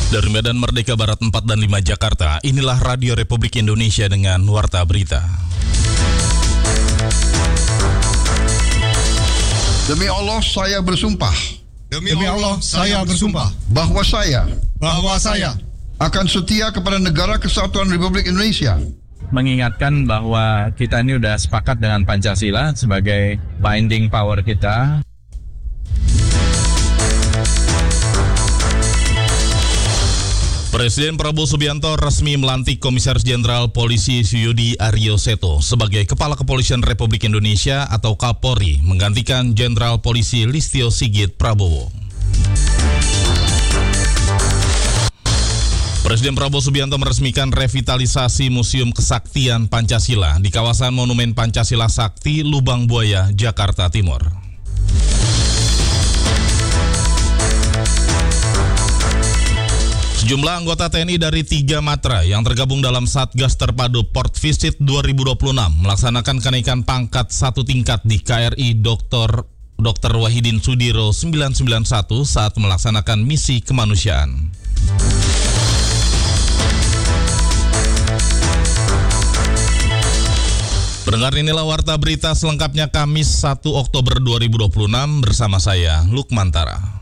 Dari Medan Merdeka Barat 4 dan 5 Jakarta, inilah Radio Republik Indonesia dengan Warta Berita. Demi Allah saya bersumpah. Demi Allah saya bersumpah Bahwa saya akan setia kepada Negara Kesatuan Republik Indonesia. Mengingatkan bahwa kita ini sudah sepakat dengan Pancasila sebagai binding power kita. Presiden Prabowo Subianto resmi melantik Komisaris Jenderal Polisi Suyudi Aryo Seto sebagai Kepala Kepolisian Republik Indonesia atau Kapolri, menggantikan Jenderal Polisi Listio Sigit Prabowo. Presiden Prabowo Subianto meresmikan revitalisasi Museum Kesaktian Pancasila di kawasan Monumen Pancasila Sakti, Lubang Buaya, Jakarta Timur. Sejumlah anggota TNI dari 3 matra yang tergabung dalam Satgas Terpadu Port Visit 2026 melaksanakan kenaikan pangkat 1 tingkat di KRI Dr. Wahidin Sudiro 991 saat melaksanakan misi kemanusiaan. Pendengar, inilah Warta Berita selengkapnya Kamis 1 Oktober 2026 bersama saya, Lukman Tara.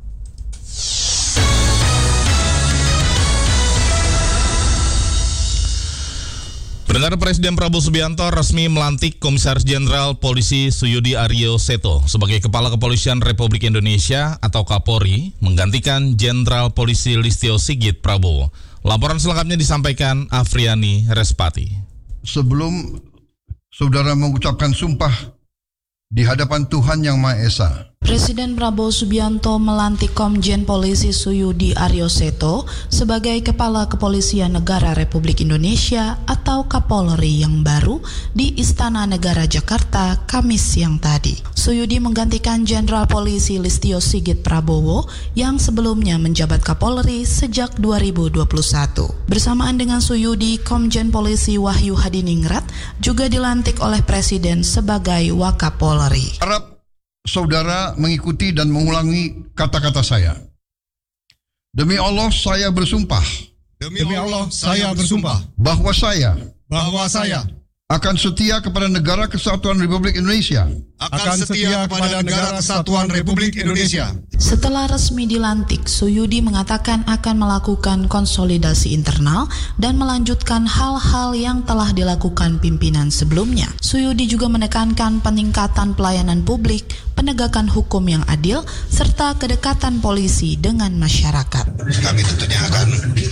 Pendengar, Presiden Prabowo Subianto resmi melantik Komisaris Jenderal Polisi Suyudi Aryo Seto sebagai Kepala Kepolisian Republik Indonesia atau Kapolri, menggantikan Jenderal Polisi Listio Sigit Prabowo. Laporan selengkapnya disampaikan Afriani Respati. Sebelum saudara mengucapkan sumpah di hadapan Tuhan Yang Maha Esa, Presiden Prabowo Subianto melantik Komjen Polisi Suyudi Aryo Seto sebagai Kepala Kepolisian Negara Republik Indonesia atau Kapolri yang baru di Istana Negara Jakarta Kamis siang tadi. Suyudi menggantikan Jenderal Polisi Listio Sigit Prabowo yang sebelumnya menjabat Kapolri sejak 2021. Bersamaan dengan Suyudi, Komjen Polisi Wahyu Hadiningrat juga dilantik oleh Presiden sebagai Wakapolri. harap saudara mengikuti dan mengulangi kata-kata saya. Demi Allah saya bersumpah. Demi Allah saya bersumpah Bahwa saya akan setia kepada Negara Kesatuan Republik Indonesia. setia kepada Negara Kesatuan Republik Indonesia. Setelah resmi dilantik, Suyudi mengatakan akan melakukan konsolidasi internal dan melanjutkan hal-hal yang telah dilakukan pimpinan sebelumnya. Suyudi juga menekankan peningkatan pelayanan publik, penegakan hukum yang adil, serta kedekatan polisi dengan masyarakat. Kami tentunya akan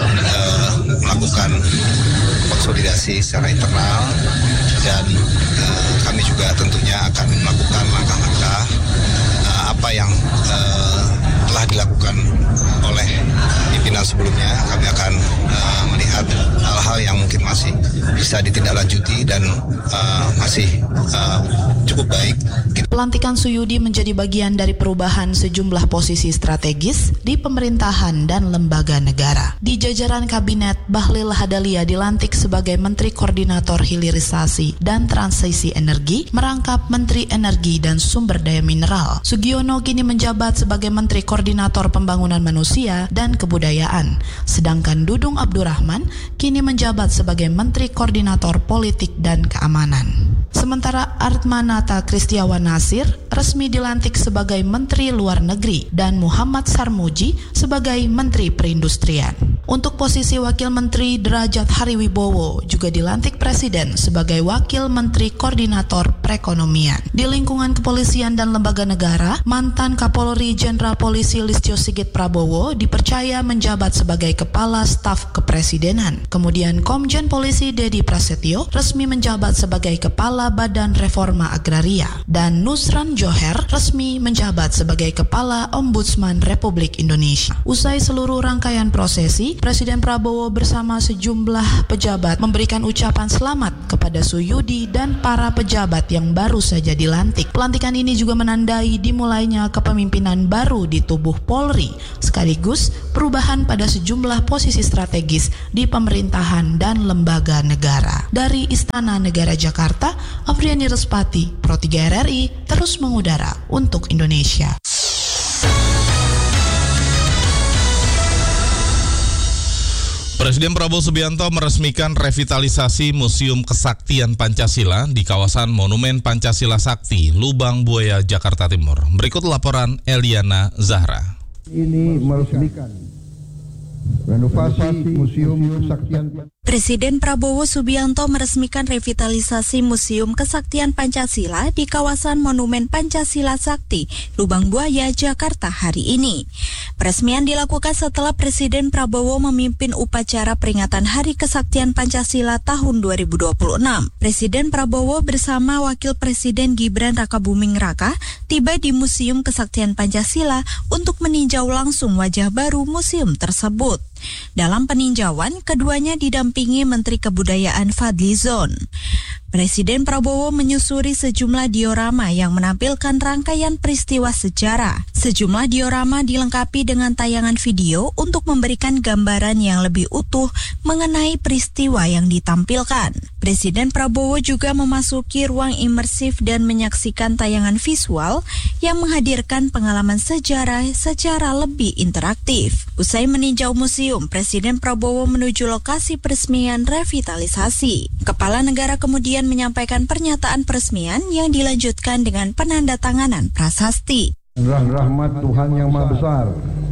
melakukan konsolidasi secara internal dan kami juga tentunya akan melakukan langkah-langkah apa yang telah dilakukan oleh pimpinan sebelumnya. Kami akan melihat hal-hal yang mungkin masih bisa ditindaklanjuti dan masih cukup baik. Pelantikan Suyudi menjadi bagian dari perubahan sejumlah posisi strategis di pemerintahan dan lembaga negara. Di jajaran kabinet, Bahlil Lahadalia dilantik sebagai Menteri Koordinator Hilirisasi dan Transisi Energi, merangkap Menteri Energi dan Sumber Daya Mineral. Sugiono kini menjabat sebagai Menteri Koordinator Pembangunan Manusia dan Kebudayaan, sedangkan Dudung Abdurrahman kini menjabat sebagai Menteri Koordinator Politik dan Keamanan. Sementara Artmanata Kristiawan Nasir resmi dilantik sebagai Menteri Luar Negeri dan Muhammad Sarmuji sebagai Menteri Perindustrian. Untuk posisi Wakil Menteri, Derajat Hariwibowo juga dilantik Presiden sebagai Wakil Menteri Koordinator Perekonomian. Di lingkungan kepolisian dan lembaga negara, mantan Kapolri Jenderal Polisi Listio Sigit Prabowo dipercaya menjabat sebagai Kepala Staf Kepresidenan. Kemudian Komjen Polisi Dedi Prasetyo resmi menjabat sebagai Kepala Badan Reforma Agraria. Dan Nusran Joher resmi menjabat sebagai Kepala Ombudsman Republik Indonesia. Usai seluruh rangkaian prosesi, Presiden Prabowo bersama sejumlah pejabat memberikan ucapan selamat kepada Suyudi dan para pejabat yang baru saja dilantik. Pelantikan ini juga menandai dimulainya kepemimpinan baru di tubuh Polri, sekaligus perubahan pada sejumlah posisi strategis di pemerintahan dan lembaga negara. Dari Istana Negara Jakarta, Afriani Respati, Pro 3 RRI, terus mengudara untuk Indonesia. Presiden Prabowo Subianto meresmikan revitalisasi Museum Kesaktian Pancasila di kawasan Monumen Pancasila Sakti, Lubang Buaya, Jakarta Timur. Berikut laporan Eliana Zahra. Ini meresmikan renovasi Museum Kesaktian. Presiden Prabowo Subianto meresmikan revitalisasi Museum Kesaktian Pancasila di kawasan Monumen Pancasila Sakti, Lubang Buaya, Jakarta hari ini. Peresmian dilakukan setelah Presiden Prabowo memimpin upacara peringatan Hari Kesaktian Pancasila tahun 2026. Presiden Prabowo bersama Wakil Presiden Gibran Rakabuming Raka tiba di Museum Kesaktian Pancasila untuk meninjau langsung wajah baru museum tersebut. Dalam peninjauan, keduanya didampingi Menteri Kebudayaan Fadlizon. Presiden Prabowo menyusuri sejumlah diorama yang menampilkan rangkaian peristiwa sejarah. Sejumlah diorama dilengkapi dengan tayangan video untuk memberikan gambaran yang lebih utuh mengenai peristiwa yang ditampilkan. Presiden Prabowo juga memasuki ruang imersif dan menyaksikan tayangan visual yang menghadirkan pengalaman sejarah secara lebih interaktif. Usai meninjau museum, Presiden Prabowo menuju lokasi peresmian revitalisasi. Kepala negara kemudian menyampaikan pernyataan peresmian yang dilanjutkan dengan penandatanganan prasasti. Rahmat Tuhan yang Maha Besar.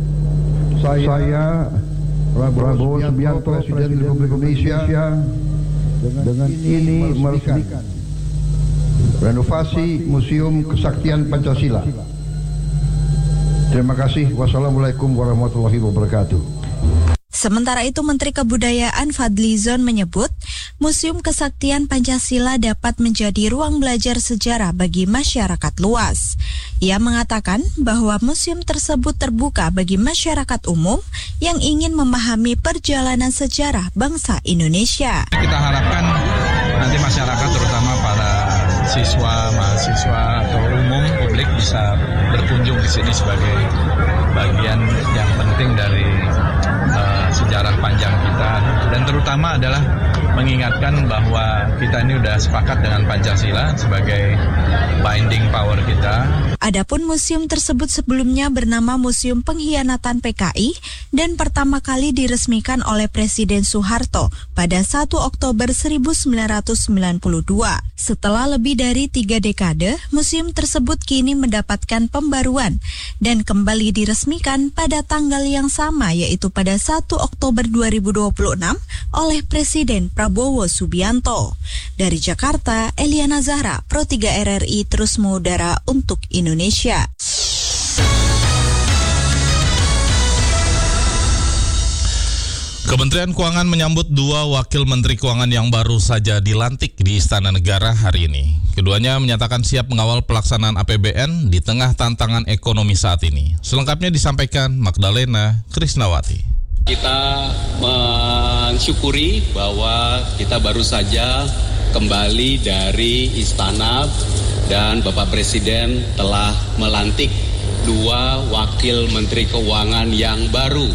Saya Prabowo Subianto, Presiden Republik Indonesia, dengan ini meresmikan renovasi Museum Kesaktian Pancasila. Terima kasih. Wassalamualaikum warahmatullahi wabarakatuh. Sementara itu, Menteri Kebudayaan Fadlizon menyebut Museum Kesaktian Pancasila dapat menjadi ruang belajar sejarah bagi masyarakat luas. Ia mengatakan bahwa museum tersebut terbuka bagi masyarakat umum yang ingin memahami perjalanan sejarah bangsa Indonesia. Kita harapkan nanti masyarakat, terutama para siswa, mahasiswa atau umum publik bisa berkunjung di sini sebagai bagian yang penting dari sejarah panjang kita, dan terutama adalah mengingatkan bahwa kita ini udah sepakat dengan Pancasila sebagai binding power kita. Adapun museum tersebut sebelumnya bernama Museum Pengkhianatan PKI dan pertama kali diresmikan oleh Presiden Soeharto pada 1 Oktober 1992. Setelah lebih dari 3 dekade, museum tersebut kini mendapatkan pembaruan dan kembali diresmikan pada tanggal yang sama, yaitu pada 1 Oktober 2026 oleh Presiden Prabowo Subianto. Dari Jakarta, Eliana Zahra, Pro 3 RRI terus mengudara untuk Indonesia. Kementerian Keuangan menyambut 2 wakil Menteri Keuangan yang baru saja dilantik di Istana Negara hari ini. Keduanya menyatakan siap mengawal pelaksanaan APBN di tengah tantangan ekonomi saat ini. Selengkapnya disampaikan Magdalena Krisnawati. Kita mensyukuri bahwa kita baru saja kembali dari Istana dan Bapak Presiden telah melantik 2 wakil Menteri Keuangan yang baru.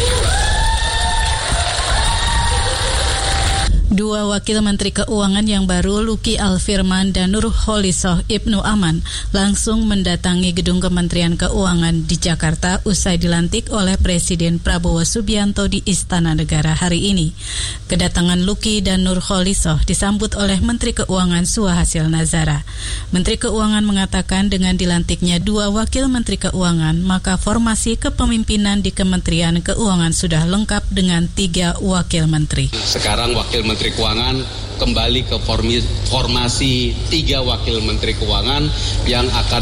2 wakil Menteri Keuangan yang baru, Luki Alfirman dan Nurholisah Ibnu Aman, langsung mendatangi Gedung Kementerian Keuangan di Jakarta usai dilantik oleh Presiden Prabowo Subianto di Istana Negara hari ini. Kedatangan Luki dan Nurholisah disambut oleh Menteri Keuangan Suhasil Nazara. Menteri Keuangan mengatakan dengan dilantiknya 2 wakil Menteri Keuangan, maka formasi kepemimpinan di Kementerian Keuangan sudah lengkap dengan 3 wakil menteri. Sekarang wakil Menteri Keuangan kembali ke formasi 3 wakil Menteri Keuangan yang akan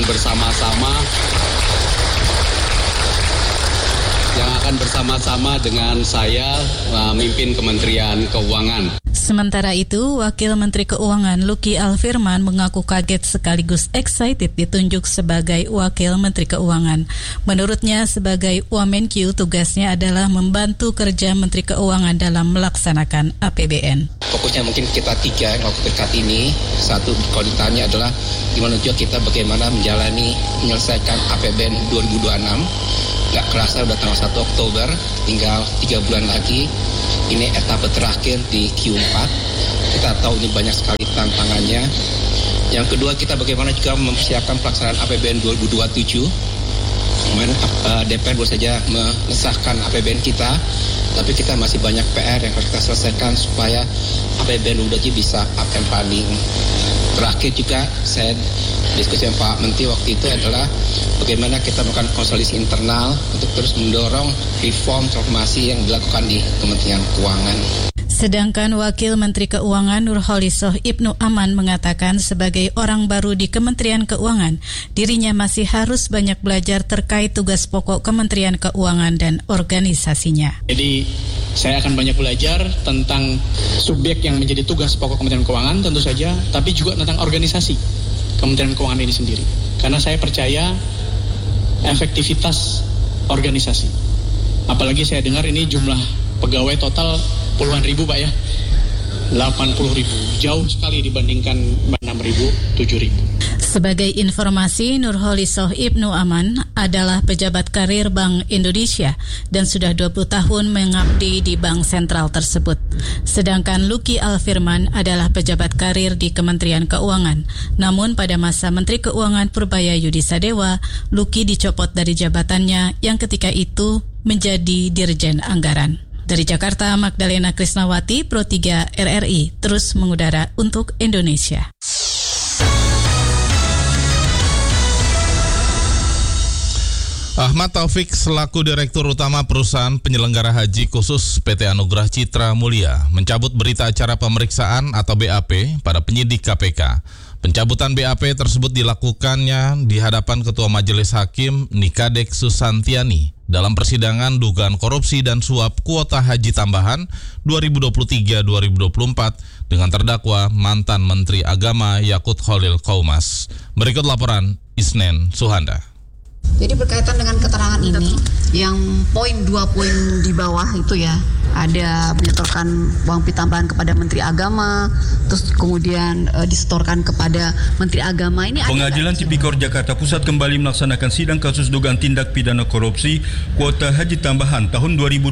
bersama-sama dengan saya memimpin Kementerian Keuangan. Sementara itu, Wakil Menteri Keuangan Luki Alfirman mengaku kaget sekaligus excited ditunjuk sebagai Wakil Menteri Keuangan. Menurutnya, sebagai Wamenkyu, tugasnya adalah membantu kerja Menteri Keuangan dalam melaksanakan APBN. Fokusnya mungkin kita 3 waktu dekat ini. Satu, kalau ditanya adalah gimana juga kita bagaimana menyelesaikan APBN 2026. Gak kerasa udah tanggal 1 Oktober, tinggal 3 bulan lagi. Ini etapa terakhir di Q4. Kita tahu ini banyak sekali tantangannya. Yang kedua, kita bagaimana juga mempersiapkan pelaksanaan APBN 2027. Kemarin DPR baru saja mengesahkan APBN kita, tapi kita masih banyak PR yang harus kita selesaikan supaya APBN UDG bisa up and running. Terakhir juga saya diskusi dengan Pak Menteri waktu itu adalah bagaimana kita melakukan konsolidasi internal untuk terus mendorong reform transformasi yang dilakukan di Kementerian Keuangan. Sedangkan Wakil Menteri Keuangan Nurholisoh Ibnu Aman mengatakan sebagai orang baru di Kementerian Keuangan, dirinya masih harus banyak belajar terkait tugas pokok Kementerian Keuangan dan organisasinya. Jadi saya akan banyak belajar tentang subjek yang menjadi tugas pokok Kementerian Keuangan tentu saja, tapi juga tentang organisasi Kementerian Keuangan ini sendiri. Karena saya percaya efektivitas organisasi. Apalagi saya dengar ini jumlah pegawai total puluhan ribu Pak ya, 80 ribu, jauh sekali dibandingkan 6 ribu, 7 ribu. Sebagai informasi, Nurholisoh Ibnu Aman adalah pejabat karir Bank Indonesia dan sudah 20 tahun mengabdi di bank sentral tersebut. Sedangkan Luki Alfirman adalah pejabat karir di Kementerian Keuangan. Namun pada masa Menteri Keuangan Purbaya Yudi Sadewa, Luki dicopot dari jabatannya yang ketika itu menjadi Dirjen Anggaran. Dari Jakarta, Magdalena Krisnawati, Pro 3 RRI, terus mengudara untuk Indonesia. Ahmad Taufik selaku Direktur Utama Perusahaan Penyelenggara Haji Khusus PT Anugerah Citra Mulia mencabut berita acara pemeriksaan atau BAP pada penyidik KPK. Pencabutan BAP tersebut dilakukannya di hadapan Ketua Majelis Hakim Nikadek Susantiani dalam persidangan dugaan korupsi dan suap kuota haji tambahan 2023-2024 dengan terdakwa mantan Menteri Agama Yakut Khalil Qomas. Berikut laporan Isnen Suhanda. Jadi berkaitan dengan keterangan ini, yang poin 2 poin di bawah itu ya, ada menyetorkan uang tambahan kepada Menteri Agama, terus kemudian disetorkan kepada Menteri Agama. Ini Pengadilan Tipikor Jakarta Pusat kembali melaksanakan sidang kasus dugaan tindak pidana korupsi kuota haji tambahan tahun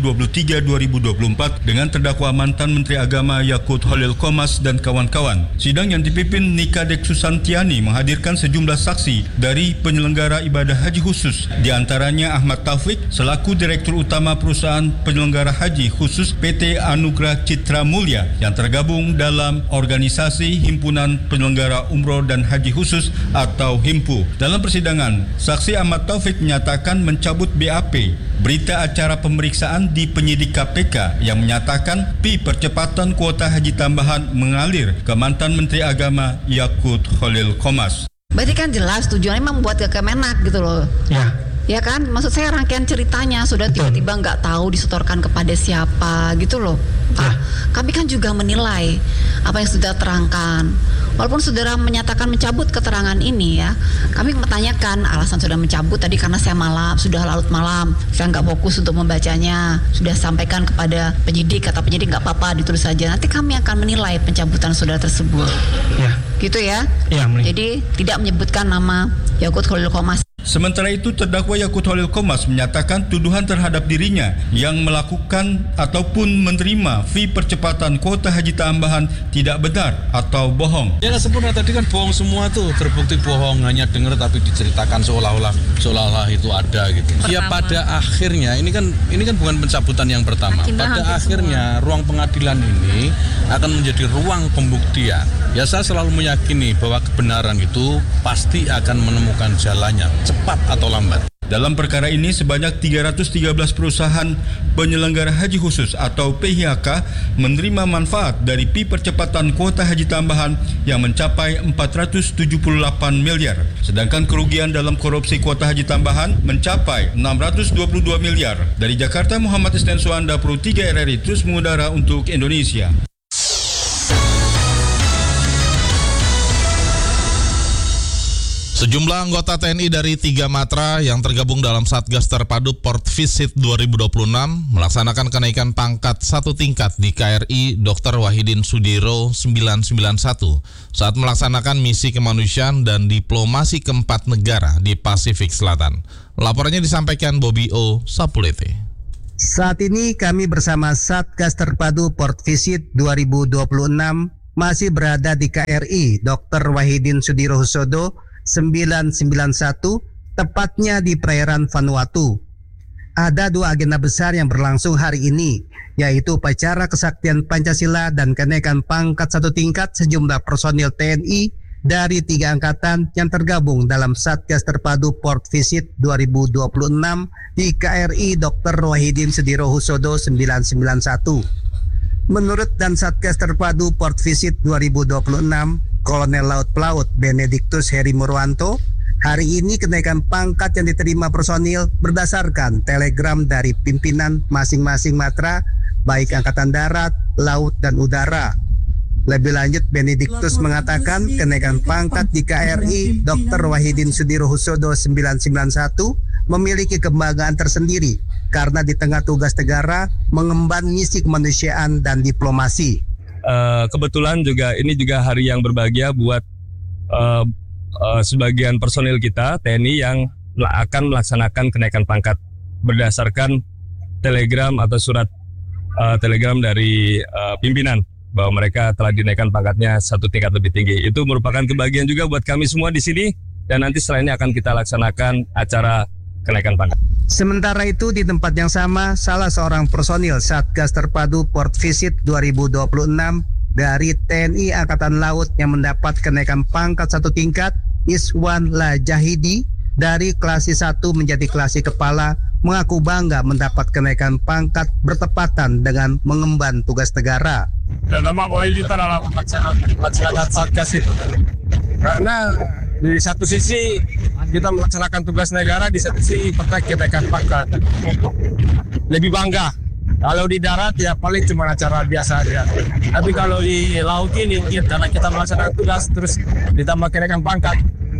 2023-2024 dengan terdakwa mantan Menteri Agama Yakut Khalil Qomas dan kawan-kawan. Sidang yang dipimpin Nikadek Susantiani menghadirkan sejumlah saksi dari penyelenggara ibadah haji khusus, di antaranya Ahmad Taufik selaku Direktur Utama Perusahaan Penyelenggara Haji Khusus PT Anugerah Citra Mulia yang tergabung dalam organisasi Himpunan Penyelenggara Umroh dan Haji Khusus atau HIMPU. Dalam persidangan, saksi Ahmad Taufik menyatakan mencabut BAP, berita acara pemeriksaan di penyidik KPK yang menyatakan percepatan kuota haji tambahan mengalir ke mantan Menteri Agama Yakut Khalil Qomas. berarti kan jelas tujuannya membuat ke Kemenak gitu loh. Ya kan, maksud saya rangkaian ceritanya sudah tiba-tiba nggak tahu disetorkan kepada siapa gitu loh. Kami kan juga menilai apa yang sudah terangkan. Walaupun saudara menyatakan mencabut keterangan ini ya, kami menanyakan alasan sudah mencabut tadi karena saya sudah larut malam, saya nggak fokus untuk membacanya. Sudah sampaikan kepada penyidik, kata penyidik nggak apa-apa ditulis saja. Nanti kami akan menilai pencabutan saudara tersebut. Gitu ya. Jadi tidak menyebutkan nama Yakut Khalil Qomas. Sementara itu, terdakwa Yakut Khalil Qomas menyatakan tuduhan terhadap dirinya yang melakukan ataupun menerima fee percepatan kuota haji tambahan tidak benar atau bohong. Ya sempurna, tadi kan bohong semua tuh, terbukti bohong, hanya dengar tapi diceritakan seolah-olah itu ada gitu. Ya pada akhirnya ini kan bukan pencabutan yang pertama. Pada akhirnya ruang pengadilan ini akan menjadi ruang pembuktian. Ya saya selalu meyakini bahwa kebenaran itu pasti akan menemukan jalannya, cepat atau lambat. Dalam perkara ini, sebanyak 313 perusahaan penyelenggara haji khusus atau PHK menerima manfaat dari percepatan kuota haji tambahan yang mencapai 478 miliar. Sedangkan kerugian dalam korupsi kuota haji tambahan mencapai 622 miliar. Dari Jakarta, Muhammad Isnen Suhanda, Pro 3 RRI, terus mengudara untuk Indonesia. Sejumlah anggota TNI dari 3 matra yang tergabung dalam Satgas Terpadu Port Visit 2026 melaksanakan kenaikan pangkat 1 tingkat di KRI Dr. Wahidin Sudiro 991 saat melaksanakan misi kemanusiaan dan diplomasi ke-4 negara di Pasifik Selatan. Laporannya disampaikan Bobby O. Sapulete. Saat ini kami bersama Satgas Terpadu Port Visit 2026 masih berada di KRI Dr. Wahidin Sudirohusodo 991 tepatnya di perairan Vanuatu. Ada 2 agenda besar yang berlangsung hari ini, yaitu upacara kesaktian Pancasila dan kenaikan pangkat 1 tingkat sejumlah personil TNI dari 3 angkatan yang tergabung dalam Satgas Terpadu Port Visit 2026 di KRI Dr. Wahidin Sudirohusodo 991. Menurut Dan Satgas Terpadu Port Visit 2026, Kolonel Laut Pelaut Benediktus Heri Murwanto, hari ini kenaikan pangkat yang diterima personil berdasarkan telegram dari pimpinan masing-masing matra, baik Angkatan Darat, Laut, dan Udara. Lebih lanjut, Benediktus mengatakan kenaikan pangkat di KRI Dr. Wahidin Sudirohusodo 991 memiliki kebanggaan tersendiri karena di tengah tugas negara mengemban misi kemanusiaan dan diplomasi. Kebetulan ini juga hari yang berbahagia buat sebagian personil kita TNI yang akan melaksanakan kenaikan pangkat berdasarkan telegram atau surat telegram dari pimpinan bahwa mereka telah dinaikkan pangkatnya 1 tingkat lebih tinggi. Itu merupakan kebahagiaan juga buat kami semua di sini, dan nanti setelah ini akan kita laksanakan acara kenaikan pangkat. Sementara itu di tempat yang sama, salah seorang personil Satgas Terpadu Port Visit 2026 dari TNI Angkatan Laut yang mendapat kenaikan pangkat 1 tingkat, Iswan Lajahidi, dari klasi 1 menjadi klasi kepala, mengaku bangga mendapat kenaikan pangkat bertepatan dengan mengemban tugas negara. Dan nama Wahidin dalam melaksanakan Satgas itu. Karena di satu sisi kita melaksanakan tugas negara, di satu sisi kenaikan pangkat. Lebih bangga. Kalau di darat ya paling cuma acara biasa aja. Tapi kalau di laut ini karena kita melaksanakan tugas terus ditambah kenaikan pangkat,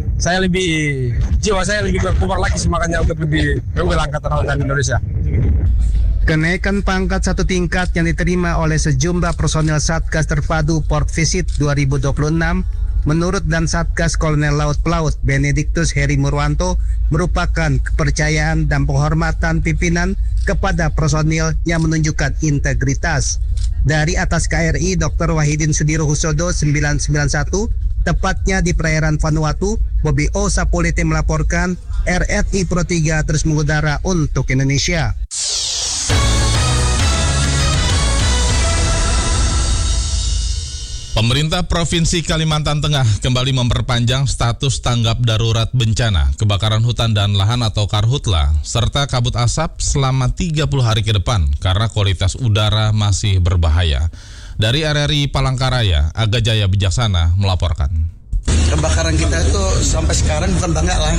jiwa saya lebih berkubar lagi semangatnya untuk lebih Angkatan Laut dan Indonesia. Kenaikan pangkat 1 tingkat yang diterima oleh sejumlah personil Satgas Terpadu Port Visit 2026 menurut Dan Satgas Kolonel Laut Pelaut Benediktus Heri Murwanto merupakan kepercayaan dan penghormatan pimpinan kepada personil yang menunjukkan integritas. Dari atas KRI Dr. Wahidin Sudirohusodo 991, tepatnya di perairan Vanuatu, Bobi O. Sapulite melaporkan, RRI Pro 3 terus mengudara untuk Indonesia. Pemerintah Provinsi Kalimantan Tengah kembali memperpanjang status tanggap darurat bencana kebakaran hutan dan lahan atau Karhutla serta kabut asap selama 30 hari ke depan karena kualitas udara masih berbahaya. Dari RRI Palangkaraya, Aga Jaya Bijaksana melaporkan. Kebakaran kita itu sampai sekarang bukan banyak lah,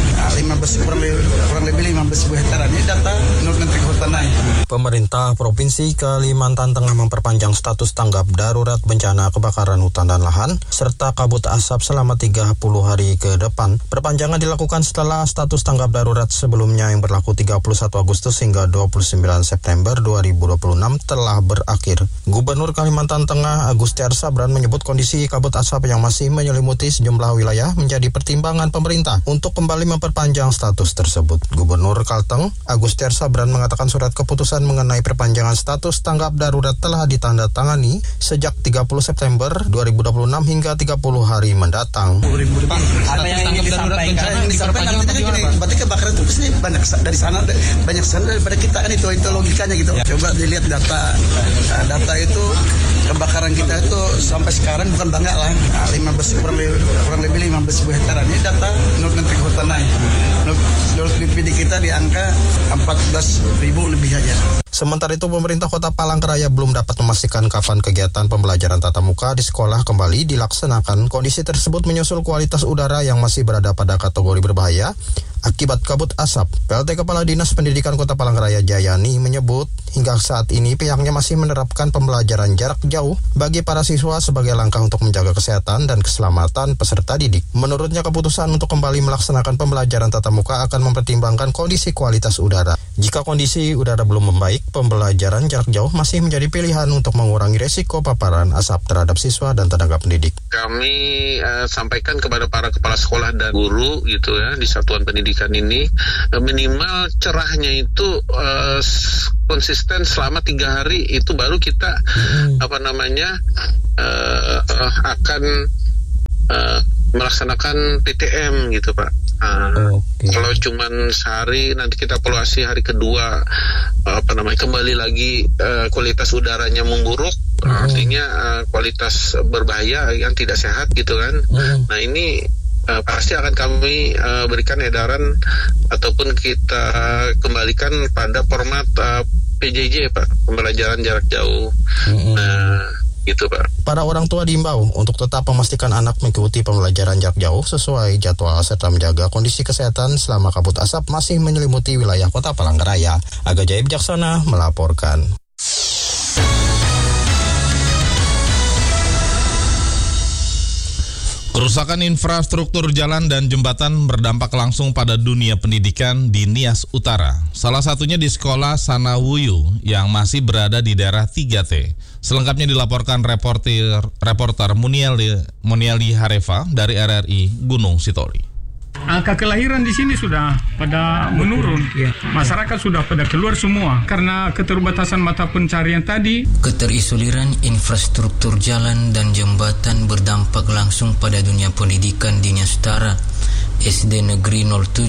kurang lebih 15.000 hektar. Ini data menurut Menteri Kehutanan. Pemerintah Provinsi Kalimantan Tengah memperpanjang status tanggap darurat bencana kebakaran hutan dan lahan serta kabut asap selama 30 hari ke depan. Perpanjangan dilakukan setelah status tanggap darurat sebelumnya yang berlaku 31 Agustus hingga 29 September 2026 telah berakhir. Gubernur Kalimantan Tengah Agustiar Sabran menyebut kondisi kabut asap yang masih menyelimuti sejumlah wilayah menjadi pertimbangan pemerintah untuk kembali memperpanjang status tersebut. Gubernur Kalteng Agustiar Sabran mengatakan surat keputusan mengenai perpanjangan status tanggap darurat telah ditandatangani sejak 30 September 2026 hingga 30 hari mendatang. Pak, apa yang ingin disampaikan berarti kebakaran itu pasti banyak dari sana daripada kita kan itu logikanya gitu. Coba dilihat data itu kebakaran kita itu sampai sekarang bukan banyak lah, kurang lebih 15.000 hektar. Ini data menurut Menteri Kehutanan. Menurut BPD kita di angka 14.000 lebih aja. Sementara itu pemerintah Kota Palangkaraya belum dapat memastikan kapan kegiatan pembelajaran tatap muka di sekolah kembali dilaksanakan. Kondisi tersebut menyusul kualitas udara yang masih berada pada kategori berbahaya akibat kabut asap. PLT Kepala Dinas Pendidikan Kota Palangkaraya Jayani menyebut hingga saat ini pihaknya masih menerapkan pembelajaran jarak jauh bagi para siswa sebagai langkah untuk menjaga kesehatan dan keselamatan peserta didik. Menurutnya keputusan untuk kembali melaksanakan pembelajaran tatap muka akan mempertimbangkan kondisi kualitas udara. Jika kondisi udara belum membaik, pembelajaran jarak jauh masih menjadi pilihan untuk mengurangi resiko paparan asap terhadap siswa dan tenaga pendidik. Kami sampaikan kepada para kepala sekolah dan guru gitu ya di satuan pendidikan ini, minimal cerahnya itu konsisten selama 3 hari itu baru kita akan melaksanakan PTM gitu Pak. Kalau cuman sehari, nanti kita evaluasi hari kedua, kembali lagi kualitas udaranya memburuk, artinya kualitas berbahaya yang tidak sehat gitu kan. Nah ini pasti akan kami berikan edaran ataupun kita kembalikan pada format PJJ Pak, pembelajaran jarak jauh. Nah gitu Pak. Para orang tua diimbau untuk tetap memastikan anak mengikuti pembelajaran jarak jauh sesuai jadwal serta menjaga kondisi kesehatan selama kabut asap masih menyelimuti wilayah Kota Palangkaraya. Aga Jaya Bijaksana melaporkan. Kerusakan infrastruktur jalan dan jembatan berdampak langsung pada dunia pendidikan di Nias Utara. Salah satunya di sekolah Sanawuyu yang masih berada di daerah 3T. Selengkapnya dilaporkan reporter Muniali Hareva dari RRI Gunung Sitoli. Angka kelahiran di sini sudah pada menurun. Masyarakat sudah pada keluar semua karena keterbatasan mata pencarian tadi. Keterisoliran infrastruktur jalan dan jembatan berdampak langsung pada dunia pendidikan di Nias Utara. SD Negeri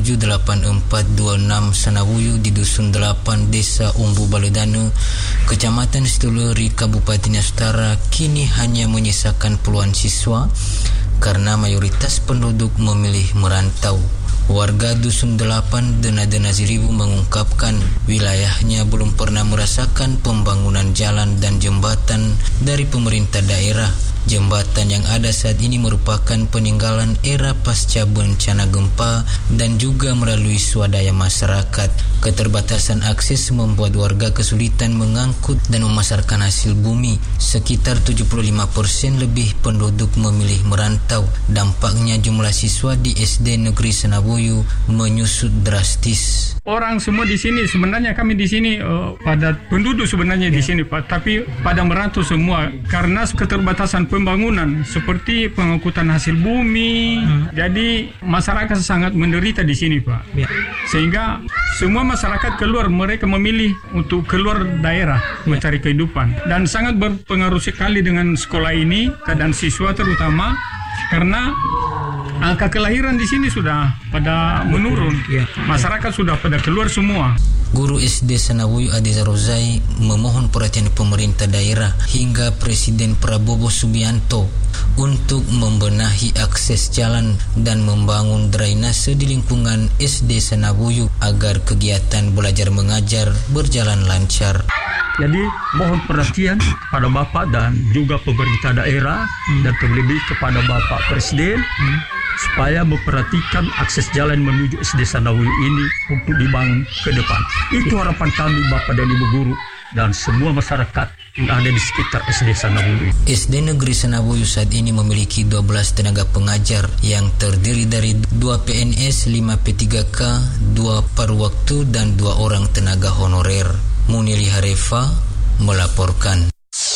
078426 Sanawuyu di Dusun 8 Desa Umbu Baledanu, Kecamatan Situleri, Kabupaten Nias Utara kini hanya menyisakan puluhan siswa karena mayoritas penduduk memilih merantau. Warga Dusun 8 Dena-Dena Ziribu mengungkapkan wilayahnya belum pernah merasakan pembangunan jalan dan jembatan dari pemerintah daerah. Jembatan yang ada saat ini merupakan peninggalan era pasca bencana gempa dan juga melalui swadaya masyarakat. Keterbatasan akses membuat warga kesulitan mengangkut dan memasarkan hasil bumi. Sekitar 75% lebih penduduk memilih merantau. Dampaknya jumlah siswa di SD Negeri Sanawuyu menyusut drastis. Orang semua di sini, sebenarnya kami di sini pada penduduk sebenarnya di sini Pak, tapi pada merantau semua karena keterbatasan pembangunan seperti pengangkutan hasil bumi. Jadi masyarakat sangat menderita di sini Pak. Sehingga semua masyarakat keluar, mereka memilih untuk keluar daerah mencari kehidupan dan sangat berpengaruh sekali dengan sekolah ini, keadaan siswa terutama karena angka kelahiran di sini sudah pada menurun. Masyarakat sudah pada keluar semua. Guru SD Sanawuyu Adiza Rozai memohon perhatian pemerintah daerah hingga Presiden Prabowo Subianto untuk membenahi akses jalan dan membangun drainase di lingkungan SD Sanawuyu agar kegiatan belajar mengajar berjalan lancar. Jadi mohon perhatian pada Bapak dan juga pemerintah daerah dan terlebih kepada Bapak Presiden supaya memperhatikan akses jalan menuju SD Sanawuyu ini untuk dibangun ke depan. Itu harapan kami Bapak dan Ibu Guru dan semua masyarakat yang ada di sekitar SD Sanawuyu. SD Negeri Sanawuyu saat ini memiliki 12 tenaga pengajar yang terdiri dari 2 PNS, 5 P3K, 2 paruh waktu dan 2 orang tenaga honorer. Munili Hareva melaporkan.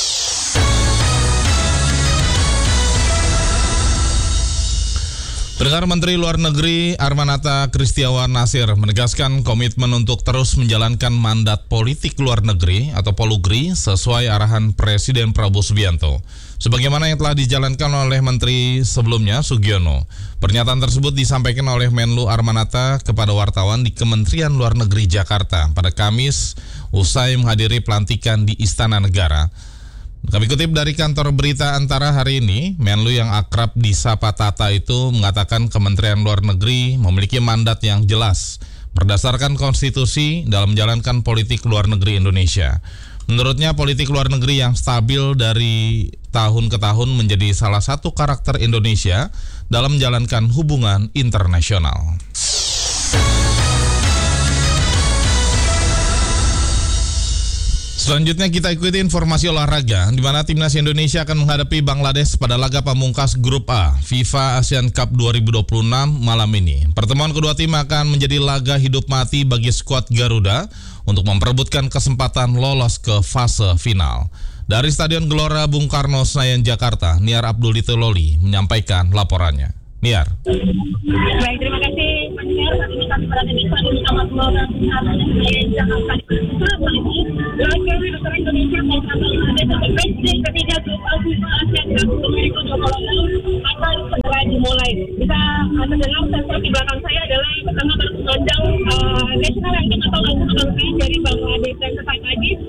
Pendengar, Menteri Luar Negeri Armanata Kristiawan Nasir menegaskan komitmen untuk terus menjalankan mandat politik luar negeri atau Polugri sesuai arahan Presiden Prabowo Subianto, sebagaimana yang telah dijalankan oleh Menteri sebelumnya Sugiono. Pernyataan tersebut disampaikan oleh Menlu Armanata kepada wartawan di Kementerian Luar Negeri Jakarta pada Kamis usai menghadiri pelantikan di Istana Negara. Kami kutip dari kantor berita Antara hari ini, Menlu yang akrab disapa Tata itu mengatakan Kementerian Luar Negeri memiliki mandat yang jelas berdasarkan konstitusi dalam menjalankan politik luar negeri Indonesia. Menurutnya, politik luar negeri yang stabil dari tahun ke tahun menjadi salah satu karakter Indonesia dalam menjalankan hubungan internasional. Selanjutnya kita ikuti informasi olahraga, di mana timnas Indonesia akan menghadapi Bangladesh pada laga pamungkas Grup A FIFA Asian Cup 2026 malam ini. Pertemuan kedua tim akan menjadi laga hidup mati bagi skuad Garuda untuk memperebutkan kesempatan lolos ke fase final. Dari Stadion Gelora Bung Karno, Senayan, Jakarta, Niar Abdul Ditololi menyampaikan laporannya. Niar. Baik, terima kasih Pak Niar. Saat ini kami berada di Stadion Utama Gelora Bung Karno, Senayan, Jakarta. Laga antara Indonesia melawan Bangladesh match ketiga Grup A FIFA Asian Cup 2026 akan segera dimulai. Bisa mendengar sensor di belakang saya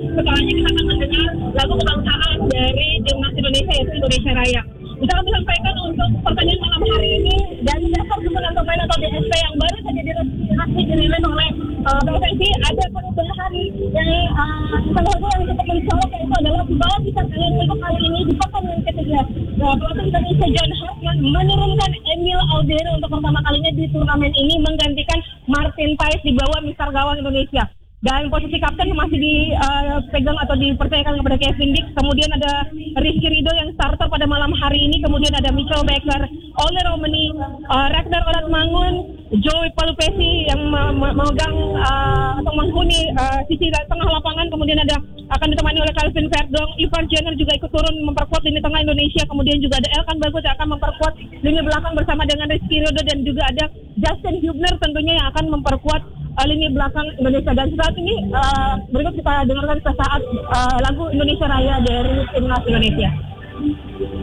setelahnya kita akan mendengar lagu kebangsaan dari Timnas Indonesia yaitu Indonesia Raya. Bisa kami sampaikan untuk pertandingan malam hari ini dari dasar susunan pemain atau DSP yang baru saja resmi dirilis oleh PSSI, ada perubahan yang salah satu yang cukup mencolok yaitu adalah bahwa bisa kalian untuk kali ini di pertandingan ketiga pelatih Indonesia John Hartman menurunkan Emil Aldero untuk pertama kalinya di turnamen ini menggantikan Martin Paes di bawah Mister Gawang Indonesia. Dan posisi kapten masih dipegang atau dipercayakan kepada Kevin Dix. Kemudian ada Rizky Ridho yang starter pada malam hari ini. Kemudian ada Mitchell Baker, Ole Romani, Ragnar Oratmangun, Joey Palupesi yang memegang atau menghuni sisi tengah lapangan. Kemudian akan ditemani oleh Calvin Verdong. Ivan Jenner juga ikut turun memperkuat lini tengah Indonesia. Kemudian juga ada Elkan Bagus yang akan memperkuat lini belakang bersama dengan Rizky Ridho. Dan juga ada Justin Hubner tentunya yang akan memperkuat lini belakang Indonesia. Dan saat ini berikut kita dengarkan sesaat lagu Indonesia Raya dari Timnas Indonesia.